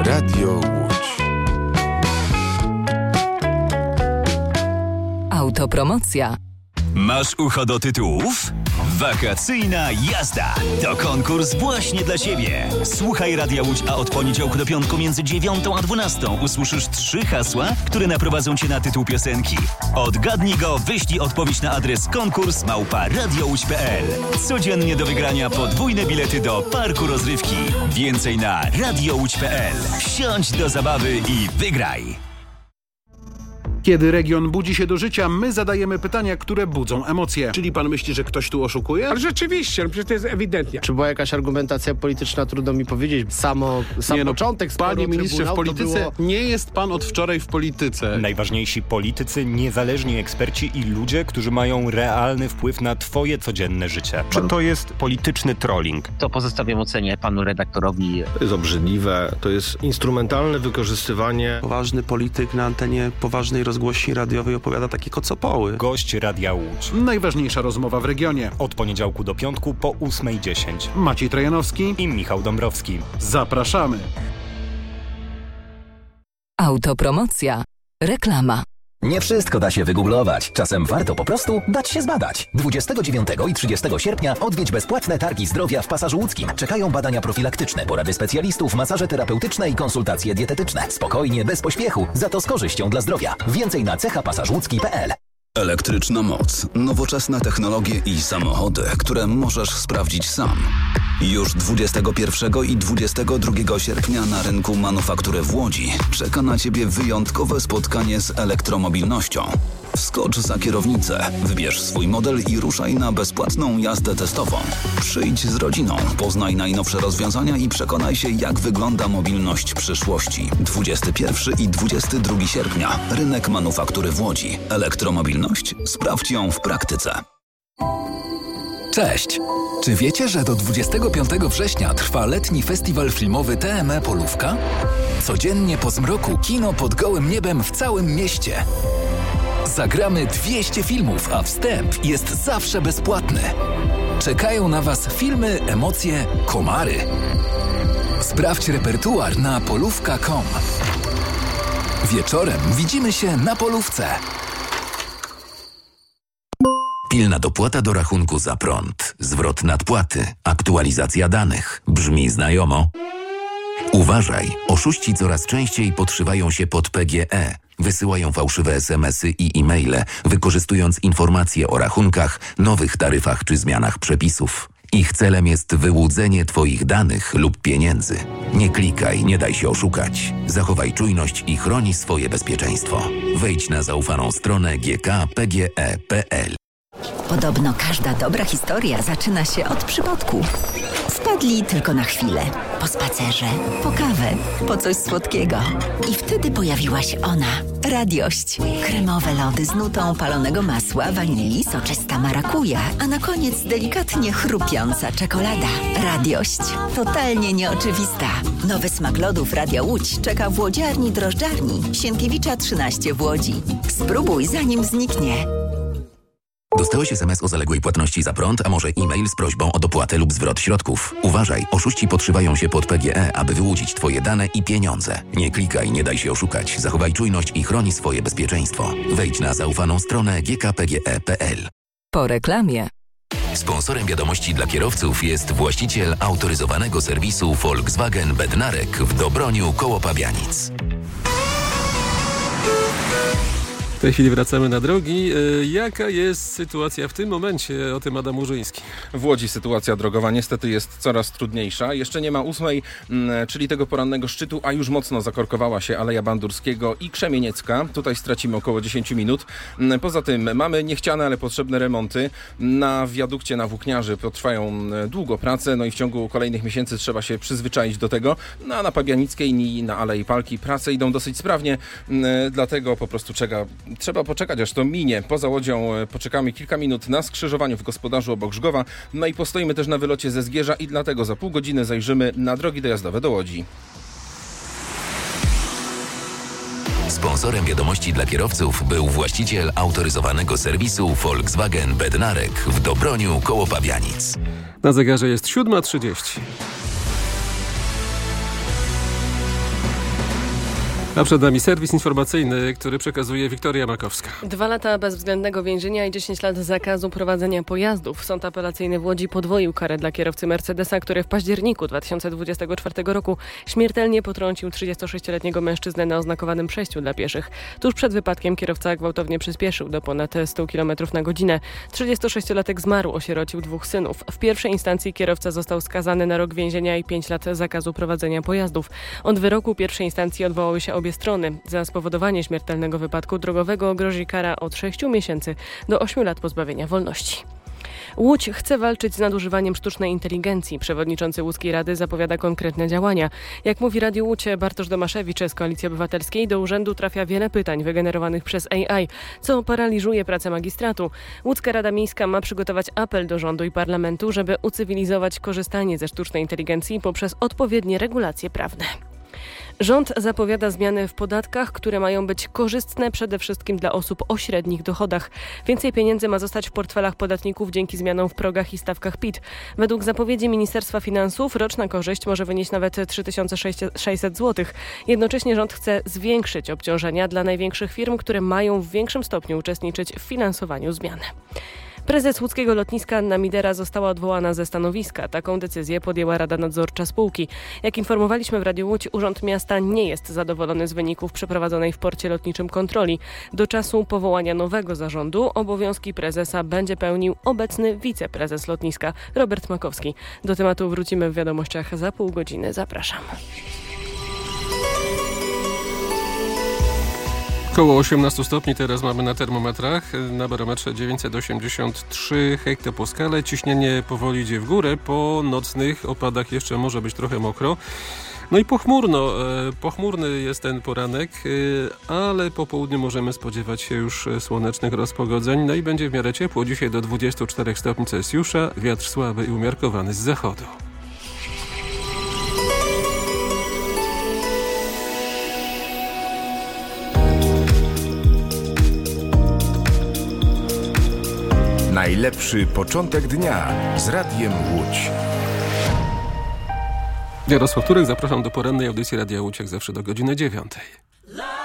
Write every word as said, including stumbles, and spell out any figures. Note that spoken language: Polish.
Radio Łódź. Autopromocja. Masz ucho do tytułów? Wakacyjna jazda to konkurs właśnie dla Ciebie. Słuchaj Radia Łódź, a od poniedziałku do piątku między dziewiątą a dwunastą usłyszysz trzy hasła, które naprowadzą Cię na tytuł piosenki. Odgadnij go, wyślij odpowiedź na adres konkurs małpa radiołódź kropka p l. Codziennie do wygrania podwójne bilety do parku rozrywki. Więcej na radiołódź kropka p l. Wsiądź do zabawy i wygraj. Kiedy region budzi się do życia, my zadajemy pytania, które budzą emocje. Czyli pan myśli, że ktoś tu oszukuje? Ale rzeczywiście, no przecież to jest ewidentnie. Czy była jakaś argumentacja polityczna, trudno mi powiedzieć. Samo, sam nie, no, początek sporu panie ministrze, w polityce było... nie jest pan od wczoraj w polityce. Najważniejsi politycy, niezależni eksperci i ludzie, którzy mają realny wpływ na twoje codzienne życie. Czy to jest polityczny trolling? To pozostawiam ocenie panu redaktorowi. To jest obrzydliwe, to jest instrumentalne wykorzystywanie. Poważny polityk na antenie poważnej rozgłośni radiowej opowiada takie kocopoły. Gość Radia Łódź. Najważniejsza rozmowa w regionie. Od poniedziałku do piątku po ósmej dziesięć. Maciej Trojanowski i Michał Dąbrowski. Zapraszamy. Autopromocja. Reklama. Nie wszystko da się wygooglować. Czasem warto po prostu dać się zbadać. dwudziestego dziewiątego i trzydziestego sierpnia odwiedź bezpłatne targi zdrowia w Pasażu Łódzkim. Czekają badania profilaktyczne, porady specjalistów, masaże terapeutyczne i konsultacje dietetyczne. Spokojnie, bez pośpiechu, za to z korzyścią dla zdrowia. Więcej na cecha pasaż łódzki kropka p l. Elektryczna moc, nowoczesne technologie i samochody, które możesz sprawdzić sam. Już dwudziestego pierwszego i dwudziestego drugiego sierpnia na rynku manufaktury w Łodzi czeka na Ciebie wyjątkowe spotkanie z elektromobilnością. Wskocz za kierownicę, wybierz swój model i ruszaj na bezpłatną jazdę testową. Przyjdź z rodziną, poznaj najnowsze rozwiązania i przekonaj się, jak wygląda mobilność przyszłości. dwudziestego pierwszego i dwudziestego drugiego sierpnia. Rynek manufaktury w Łodzi. Elektromobilność? Sprawdź ją w praktyce. Cześć! Czy wiecie, że do dwudziestego piątego września trwa letni festiwal filmowy T M E Polówka? Codziennie po zmroku kino pod gołym niebem w całym mieście. Zagramy dwieście filmów, a wstęp jest zawsze bezpłatny. Czekają na Was filmy, emocje, komary. Sprawdź repertuar na polówka kropka com. Wieczorem widzimy się na polówce. Pilna dopłata do rachunku za prąd, zwrot nadpłaty, aktualizacja danych. Brzmi znajomo? Uważaj, oszuści coraz częściej podszywają się pod P G E. Wysyłają fałszywe es em esy i e-maile, wykorzystując informacje o rachunkach, nowych taryfach czy zmianach przepisów. Ich celem jest wyłudzenie Twoich danych lub pieniędzy. Nie klikaj, nie daj się oszukać. Zachowaj czujność i chroni swoje bezpieczeństwo. Wejdź na zaufaną stronę g k p g e kropka p l. Podobno każda dobra historia zaczyna się od przypadku. Wpadli tylko na chwilę. Po spacerze, po kawę, po coś słodkiego. I wtedy pojawiła się ona. Radiość. Kremowe lody z nutą palonego masła, wanilii, soczysta marakuja, a na koniec delikatnie chrupiąca czekolada. Radiość. Totalnie nieoczywista. Nowy smak lodów Radia Łódź czeka w łodziarni drożdżarni Sienkiewicza trzynaście w Łodzi. Spróbuj, zanim zniknie. Dostałeś es em es o zaległej płatności za prąd, a może e-mail z prośbą o dopłatę lub zwrot środków. Uważaj, oszuści podszywają się pod P G E, aby wyłudzić Twoje dane i pieniądze. Nie klikaj, nie daj się oszukać. Zachowaj czujność i chroni swoje bezpieczeństwo. Wejdź na zaufaną stronę g k p g e kropka p l. Po reklamie. Sponsorem wiadomości dla kierowców jest właściciel autoryzowanego serwisu Volkswagen Bednarek w Dobroniu koło Pabianic. W tej chwili wracamy na drogi. Jaka jest sytuacja w tym momencie? O tym Adam Murzyński. W Łodzi sytuacja drogowa niestety jest coraz trudniejsza. Jeszcze nie ma ósmej, czyli tego porannego szczytu, a już mocno zakorkowała się Aleja Bandurskiego i Krzemieniecka. Tutaj stracimy około dziesięć minut. Poza tym mamy niechciane, ale potrzebne remonty. Na wiadukcie na Włókniarzy potrwają długo prace, no i w ciągu kolejnych miesięcy trzeba się przyzwyczaić do tego. No a na Pabianickiej i na Alei Palki prace idą dosyć sprawnie, dlatego po prostu czeka Trzeba poczekać, aż to minie. Poza Łodzią poczekamy kilka minut na skrzyżowaniu w Gospodarzu obok Żgowa. No i postoimy też na wylocie ze Zgierza i dlatego za pół godziny zajrzymy na drogi dojazdowe do Łodzi. Sponsorem wiadomości dla kierowców był właściciel autoryzowanego serwisu Volkswagen Bednarek w Dobroniu koło Pabianic. Na zegarze jest siódma trzydzieści. A przed nami serwis informacyjny, który przekazuje Wiktoria Makowska. Dwa lata bezwzględnego więzienia i dziesięć lat zakazu prowadzenia pojazdów. Sąd apelacyjny w Łodzi podwoił karę dla kierowcy Mercedesa, który w październiku dwa tysiące dwudziestego czwartego roku śmiertelnie potrącił trzydziestosześcioletniego mężczyznę na oznakowanym przejściu dla pieszych. Tuż przed wypadkiem kierowca gwałtownie przyspieszył do ponad sto kilometrów na godzinę. trzydziestosześciolatek zmarł, osierocił dwóch synów. W pierwszej instancji kierowca został skazany na rok więzienia i pięć lat zakazu prowadzenia pojazdów. Od wyroku pierwszej instancji odwołały się obie strony. Za spowodowanie śmiertelnego wypadku drogowego grozi kara od sześciu miesięcy do ośmiu lat pozbawienia wolności. Łódź chce walczyć z nadużywaniem sztucznej inteligencji. Przewodniczący Łódzkiej Rady zapowiada konkretne działania. Jak mówi Radiu Łódź Bartosz Domaszewicz z Koalicji Obywatelskiej, do urzędu trafia wiele pytań wygenerowanych przez A I, co paraliżuje pracę magistratu. Łódzka Rada Miejska ma przygotować apel do rządu i parlamentu, żeby ucywilizować korzystanie ze sztucznej inteligencji poprzez odpowiednie regulacje prawne. Rząd zapowiada zmiany w podatkach, które mają być korzystne przede wszystkim dla osób o średnich dochodach. Więcej pieniędzy ma zostać w portfelach podatników dzięki zmianom w progach i stawkach P I T. Według zapowiedzi Ministerstwa Finansów roczna korzyść może wynieść nawet trzy tysiące sześćset złotych. Jednocześnie rząd chce zwiększyć obciążenia dla największych firm, które mają w większym stopniu uczestniczyć w finansowaniu zmian. Prezes łódzkiego lotniska Anna Midera została odwołana ze stanowiska. Taką decyzję podjęła Rada Nadzorcza spółki. Jak informowaliśmy w Radiu Łódź, Urząd Miasta nie jest zadowolony z wyników przeprowadzonej w porcie lotniczym kontroli. Do czasu powołania nowego zarządu obowiązki prezesa będzie pełnił obecny wiceprezes lotniska Robert Makowski. Do tematu wrócimy w wiadomościach za pół godziny. Zapraszam. Koło osiemnaście stopni teraz mamy na termometrach, na barometrze dziewięćset osiemdziesiąt trzy hektopaskale. Ciśnienie powoli idzie w górę, po nocnych opadach jeszcze może być trochę mokro. No i pochmurno, pochmurny jest ten poranek, ale po południu możemy spodziewać się już słonecznych rozpogodzeń. No i będzie w miarę ciepło, dzisiaj do dwudziestu czterech stopni Celsjusza, wiatr słaby i umiarkowany z zachodu. Najlepszy początek dnia z Radiem Łódź. Jarosław Turek, zapraszam do porannej audycji Radia Łódź jak zawsze do godziny dziewiątej.